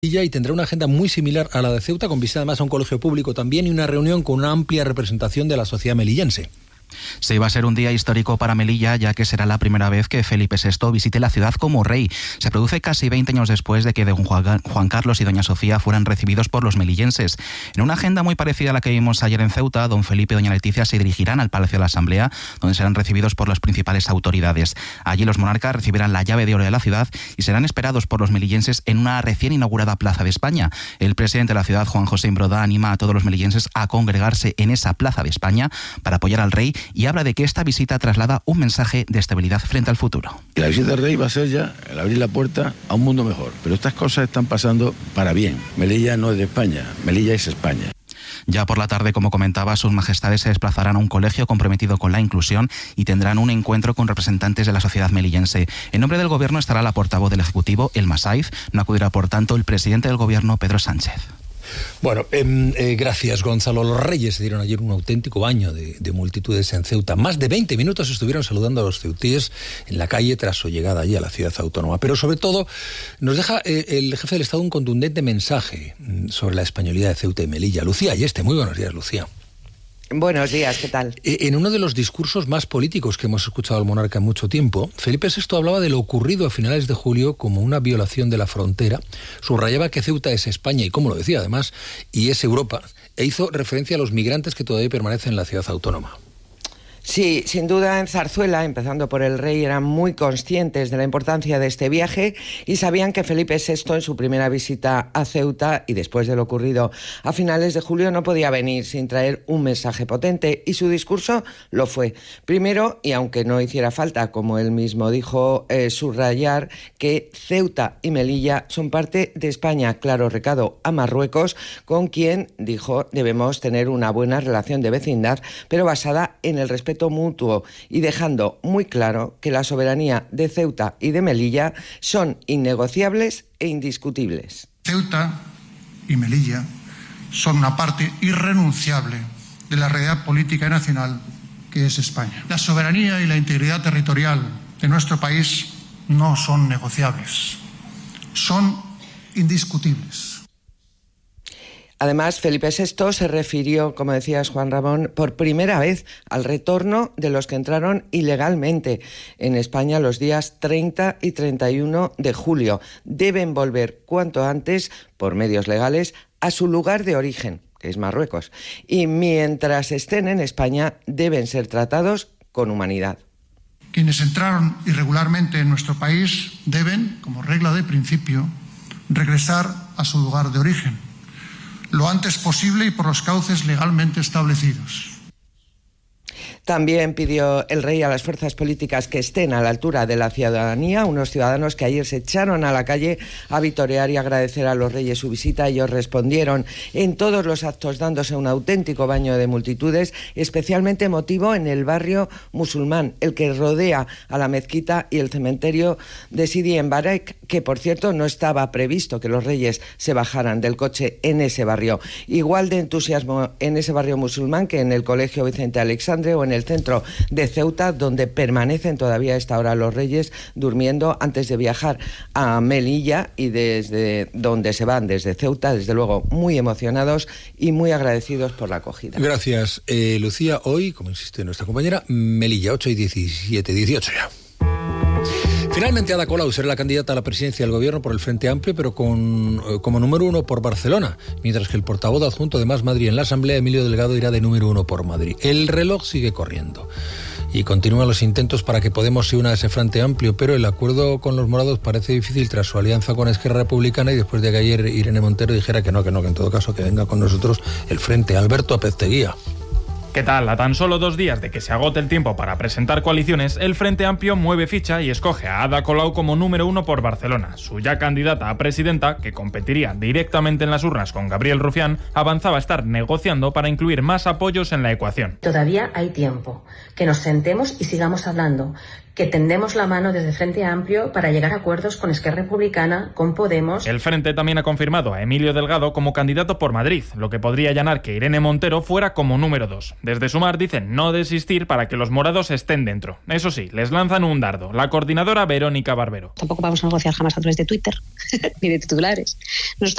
Y tendrá una agenda muy similar a la de Ceuta, con visita además a un colegio público también y una reunión con una amplia representación de la sociedad melillense. Sí, va a ser un día histórico para Melilla, ya que será la primera vez que Felipe VI visite la ciudad como rey. Se produce casi 20 años después de que don Juan Carlos y doña Sofía fueran recibidos por los melillenses. En una agenda muy parecida a la que vimos ayer en Ceuta, don Felipe y doña Leticia se dirigirán al Palacio de la Asamblea, donde serán recibidos por las principales autoridades. Allí los monarcas recibirán la llave de oro de la ciudad y serán esperados por los melillenses en una recién inaugurada Plaza de España. El presidente de la ciudad, Juan José Imbroda, anima a todos los melillenses a congregarse en esa Plaza de España para apoyar al rey y habla de que esta visita traslada un mensaje de estabilidad frente al futuro. La visita del rey va a ser ya el abrir la puerta a un mundo mejor, pero estas cosas están pasando para bien. Melilla no es de España, Melilla es España. Ya por la tarde, como comentaba, sus majestades se desplazarán a un colegio comprometido con la inclusión y tendrán un encuentro con representantes de la sociedad melillense. En nombre del gobierno estará la portavoz del Ejecutivo, Elma Saiz. No acudirá, por tanto, el presidente del gobierno, Pedro Sánchez. Bueno, gracias, Gonzalo. Los Reyes se dieron ayer un auténtico baño de multitudes en Ceuta. Más de 20 minutos estuvieron saludando a los ceutíes en la calle tras su llegada allí a la ciudad autónoma. Pero sobre todo nos deja el jefe del Estado un contundente mensaje sobre la españolidad de Ceuta y Melilla. Lucía Ayeste, muy buenos días, Lucía. Buenos días, ¿qué tal? En uno de los discursos más políticos que hemos escuchado al monarca en mucho tiempo, Felipe VI hablaba de lo ocurrido a finales de julio como una violación de la frontera, subrayaba que Ceuta es España y, como lo decía además, y es Europa, e hizo referencia a los migrantes que todavía permanecen en la ciudad autónoma. Sí, sin duda en Zarzuela, empezando por el rey, eran muy conscientes de la importancia de este viaje y sabían que Felipe VI en su primera visita a Ceuta y después de lo ocurrido a finales de julio no podía venir sin traer un mensaje potente, y su discurso lo fue. Primero, y aunque no hiciera falta, como él mismo dijo, subrayar que Ceuta y Melilla son parte de España. Claro recado a Marruecos, con quien, dijo, debemos tener una buena relación de vecindad, pero basada en el respeto mutuo, y dejando muy claro que la soberanía de Ceuta y de Melilla son innegociables e indiscutibles. Ceuta y Melilla son una parte irrenunciable de la realidad política y nacional que es España. La soberanía y la integridad territorial de nuestro país no son negociables, son indiscutibles. Además, Felipe VI se refirió, como decías, Juan Ramón, por primera vez al retorno de los que entraron ilegalmente en España los días 30 y 31 de julio. Deben volver cuanto antes, por medios legales, a su lugar de origen, que es Marruecos. Y mientras estén en España, deben ser tratados con humanidad. Quienes entraron irregularmente en nuestro país deben, como regla de principio, regresar a su lugar de origen lo antes posible y por los cauces legalmente establecidos. También pidió el rey a las fuerzas políticas que estén a la altura de la ciudadanía, unos ciudadanos que ayer se echaron a la calle a vitorear y agradecer a los reyes su visita. Ellos respondieron en todos los actos dándose un auténtico baño de multitudes, especialmente emotivo en el barrio musulmán, el que rodea a la mezquita y el cementerio de Sidi en Barek, que por cierto no estaba previsto que los reyes se bajaran del coche en ese barrio. Igual de entusiasmo en ese barrio musulmán que en el Colegio Vicente Alexandre o en el centro de Ceuta, donde permanecen todavía a esta hora los reyes durmiendo antes de viajar a Melilla, y desde donde se van, desde Ceuta, desde luego muy emocionados y muy agradecidos por la acogida. Gracias, Lucía. Hoy, como insiste nuestra compañera, Melilla, 8 y 17, 18 ya. Finalmente, Ada Colau será la candidata a la presidencia del gobierno por el Frente Amplio, pero como número 1 por Barcelona, mientras que el portavoz adjunto de Más Madrid en la Asamblea, Emilio Delgado, irá de número 1 por Madrid. El reloj sigue corriendo y continúan los intentos para que Podemos se una a ese Frente Amplio, pero el acuerdo con los morados parece difícil tras su alianza con Esquerra Republicana y después de que ayer Irene Montero dijera que no, que en todo caso que venga con nosotros el Frente. Alberto Apezteguía. ¿Qué tal? A tan solo 2 días de que se agote el tiempo para presentar coaliciones, el Frente Amplio mueve ficha y escoge a Ada Colau como número 1 por Barcelona. Su ya candidata a presidenta, que competiría directamente en las urnas con Gabriel Rufián, avanzaba a estar negociando para incluir más apoyos en la ecuación. Todavía hay tiempo. Que nos sentemos y sigamos hablando. que tendemos la mano desde Frente Amplio para llegar a acuerdos con Esquerra Republicana, con Podemos. El Frente también ha confirmado a Emilio Delgado como candidato por Madrid, lo que podría allanar que Irene Montero fuera como número 2. Desde Sumar dicen no desistir para que los morados estén dentro. Eso sí, les lanzan un dardo. La coordinadora Verónica Barbero. Tampoco vamos a negociar jamás a través de Twitter ni de titulares. Nosotros